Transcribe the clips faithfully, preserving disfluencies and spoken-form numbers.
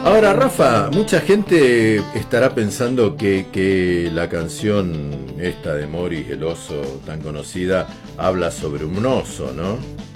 Ahora, Rafa, mucha gente estará pensando que, que la canción esta de Morris, el oso, tan conocida, habla sobre un oso, ¿no?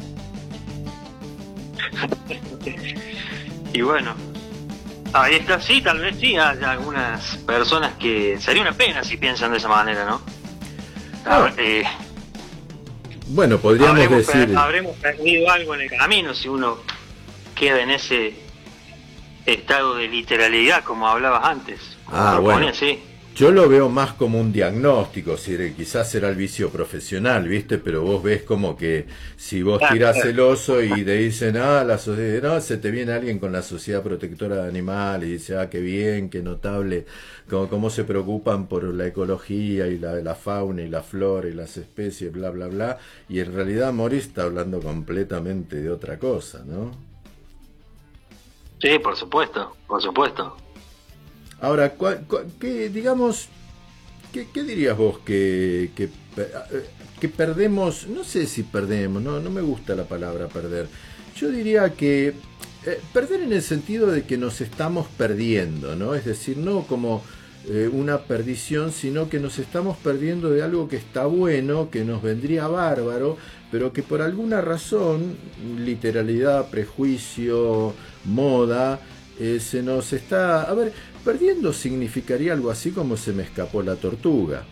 Y bueno, ahí está, sí, tal vez sí, hay algunas personas que sería una pena si piensan de esa manera, ¿no? A Ah, ver, eh, bueno, podríamos habremos, per- decir... habremos perdido algo en el camino si uno queda en ese estado de literalidad como hablabas antes, como Ah, bueno, proponía, sí. yo lo veo más como un diagnóstico, si era- quizás será el vicio profesional, ¿viste? Pero vos ves como que si vos Claro, tirás claro. el oso y te dicen, ah, la sociedad, no, se te viene alguien con la Sociedad Protectora de Animales y dice, ah, qué bien, qué notable, cómo, cómo se preocupan por la ecología y la, la fauna y la flora y las especies, bla, bla, bla. Y en realidad Morris está hablando completamente de otra cosa, ¿no? Sí, por supuesto, por supuesto. Ahora, ¿cuál- cuál- qué, digamos, ¿Qué, qué dirías vos que, que, que perdemos? No sé si perdemos, no, no me gusta la palabra perder. Yo diría que eh, perder en el sentido de que nos estamos perdiendo, ¿no? Es decir, no como eh, una perdición, sino que nos estamos perdiendo de algo que está bueno, que nos vendría bárbaro, pero que por alguna razón, literalidad, prejuicio, moda, eh, se nos está... A ver, perdiendo significaría algo así como se me escapó la tortuga.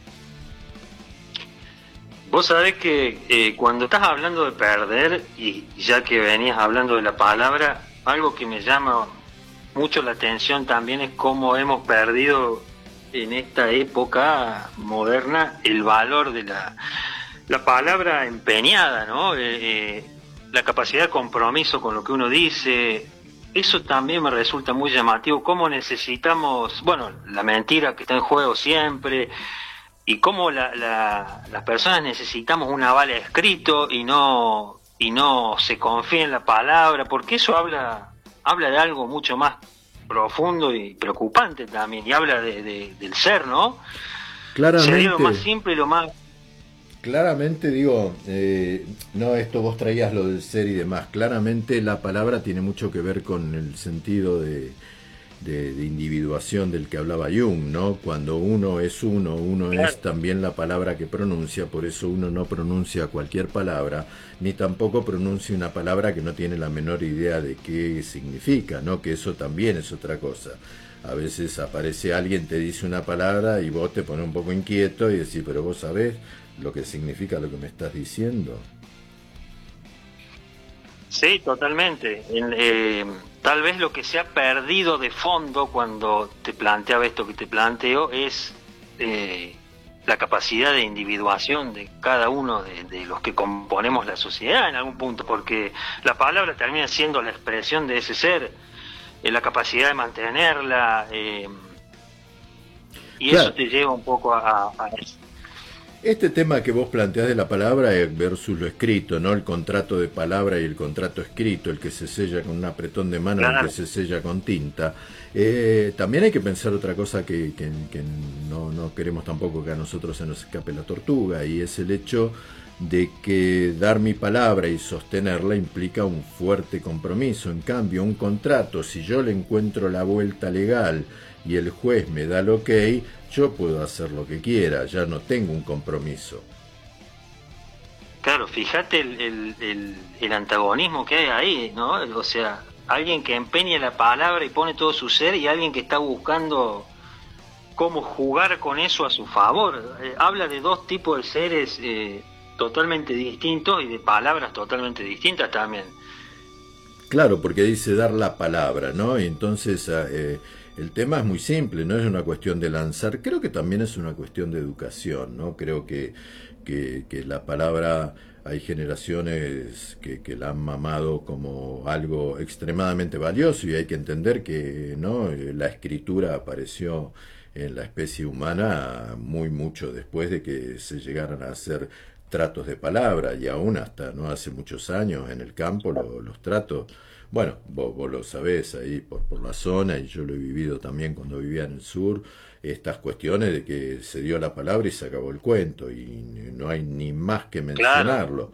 Vos sabés que eh, cuando estás hablando de perder, y ya que venías hablando de la palabra, algo que me llama mucho la atención también es cómo hemos perdido en esta época moderna el valor de la, la palabra empeñada, ¿no? Eh, eh, la capacidad de compromiso con lo que uno dice. Eso también me resulta muy llamativo, cómo necesitamos, bueno, la mentira que está en juego siempre, y cómo la, la, las personas necesitamos un aval escrito y no y no se confía en la palabra, porque eso habla habla de algo mucho más profundo y preocupante también, y habla de, de, del ser, ¿no? Sería lo más Claramente, simple y lo más... claramente digo, eh, no, esto vos traías lo del ser y demás, claramente la palabra tiene mucho que ver con el sentido de, de, de individuación del que hablaba Jung, ¿no? Cuando uno es uno, uno es Claro, también la palabra que pronuncia, por eso uno no pronuncia cualquier palabra, ni tampoco pronuncia una palabra que no tiene la menor idea de qué significa, ¿no? Que eso también es otra cosa. A veces aparece alguien, te dice una palabra y vos te pones un poco inquieto y decís, pero vos sabés lo que significa lo que me estás diciendo. sí, totalmente. En, eh, tal vez lo que se ha perdido de fondo cuando te planteaba esto que te planteo es eh, la capacidad de individuación de cada uno de, de los que componemos la sociedad en algún punto, porque la palabra termina siendo la expresión de ese ser, eh, la capacidad de mantenerla, eh, y eso Claro, te lleva un poco a, a eso. este tema que vos planteás de la palabra versus lo escrito, ¿no? El contrato de palabra y el contrato escrito, el que se sella con un apretón de mano y el que Claro, se sella con tinta. Eh, también hay que pensar otra cosa que, que, que no, no queremos tampoco que a nosotros se nos escape la tortuga, y es el hecho de que dar mi palabra y sostenerla implica un fuerte compromiso. En cambio, un contrato, si yo le encuentro la vuelta legal y el juez me da el ok, yo puedo hacer lo que quiera, ya no tengo un compromiso. claro, fíjate el, el, el, el antagonismo que hay ahí, ¿no? O sea, alguien que empeña la palabra y pone todo su ser, y alguien que está buscando cómo jugar con eso a su favor. Eh, habla de dos tipos de seres eh, totalmente distintos y de palabras totalmente distintas también. Claro, porque dice dar la palabra, ¿no? Y entonces eh, el tema es muy simple, no es una cuestión de lanzar, creo que también es una cuestión de educación, ¿no? Creo que, que, que la palabra, hay generaciones que, que la han mamado como algo extremadamente valioso, y hay que entender que, ¿no? La escritura apareció en la especie humana muy mucho después de que se llegaran a hacer tratos de palabra, y aún hasta no hace muchos años en el campo lo- los tratos, bueno, vos, vos lo sabés ahí por, por la zona, y yo lo he vivido también cuando vivía en el sur, estas cuestiones de que se dio la palabra y se acabó el cuento y no hay ni más que Claro, mencionarlo.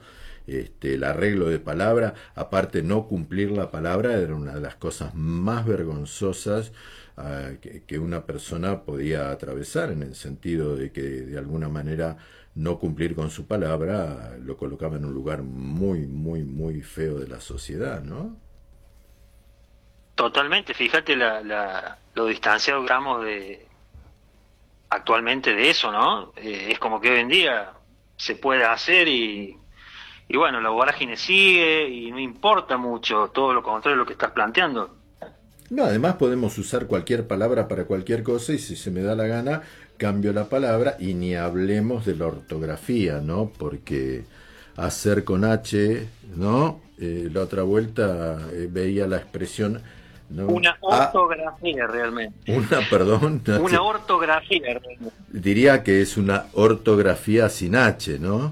este, el arreglo de palabra. Aparte, no cumplir la palabra era una de las cosas más vergonzosas uh, que, que una persona podía atravesar, en el sentido de que de alguna manera no cumplir con su palabra lo colocaba en un lugar muy, muy, muy feo de la sociedad, ¿no? Totalmente, fíjate la, la, lo distanciado que estamos de, actualmente de eso, ¿no? Eh, es como que hoy en día se puede hacer y, y bueno, la vorágine sigue y no importa mucho, todo lo contrario de lo que estás planteando. No, además podemos usar cualquier palabra para cualquier cosa y si se me da la gana cambio la palabra y ni hablemos de la ortografía, ¿no? Porque hacer con H, ¿no? Eh, la otra vuelta eh, veía la expresión, ¿no? Una ortografía, ah, realmente. Una, perdón. Una ortografía, realmente. Diría que es una ortografía sin H, ¿no?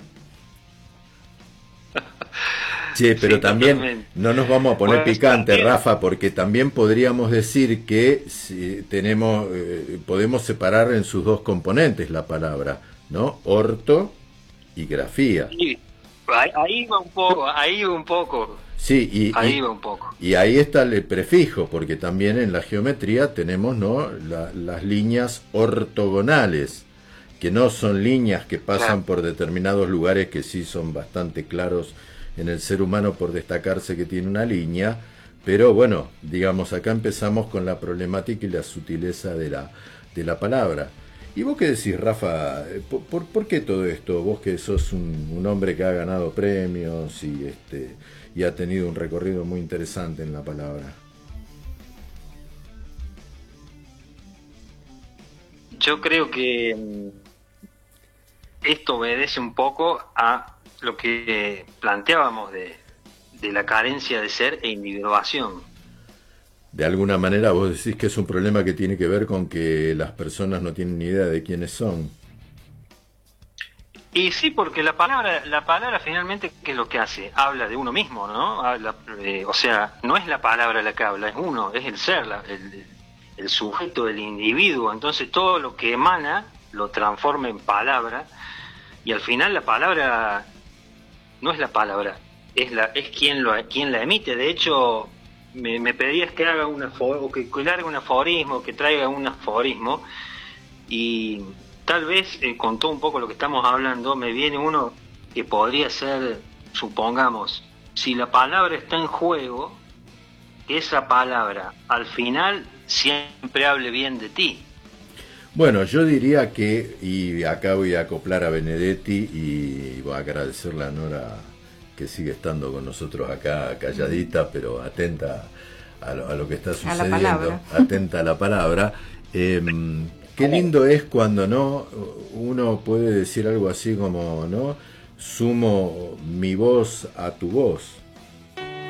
Che, pero sí, también totalmente. No nos vamos a poner bueno, picante, también. Rafa, porque también podríamos decir que si tenemos, eh, podemos separar en sus dos componentes la palabra, ¿no? Orto y grafía. Sí, ahí, ahí va un poco, ahí va un poco. Sí, y ahí y, va un poco. Y ahí está el prefijo, porque también en la geometría tenemos, ¿no? La, las líneas ortogonales, que no son líneas que pasan claro. por determinados lugares que sí son bastante claros en el ser humano por destacarse que tiene una línea, pero bueno, digamos, acá empezamos con la problemática y la sutileza de la, de la palabra. ¿Y vos qué decís, Rafa? ¿Por, por, por qué todo esto? Vos que sos un, un hombre que ha ganado premios y, este, y ha tenido un recorrido muy interesante en la palabra. Yo creo que esto obedece un poco a lo que planteábamos de, de la carencia de ser e individuación. De alguna manera vos decís que es un problema que tiene que ver con que las personas no tienen ni idea de quiénes son. Y sí, porque la palabra, la palabra finalmente, ¿qué es lo que hace? Habla de uno mismo, ¿no? Habla, eh, o sea, no es la palabra la que habla, es uno, es el ser, la, el, el sujeto, el individuo. Entonces todo lo que emana lo transforma en palabra y al final la palabra no es la palabra, es la es quien lo quien la emite. De hecho, me, me pedías que haga una o que, que largue un aforismo, que traiga un aforismo, y tal vez eh, con todo un poco lo que estamos hablando, me viene uno que podría ser, supongamos, si la palabra está en juego, que esa palabra al final siempre hable bien de ti. Bueno, yo diría que, y acá voy a acoplar a Benedetti y voy a agradecerle a Nora que sigue estando con nosotros acá calladita, pero atenta a lo, a lo que está sucediendo, atenta a la palabra. Eh, qué lindo es cuando no uno puede decir algo así como, ¿no? Sumo mi voz a tu voz,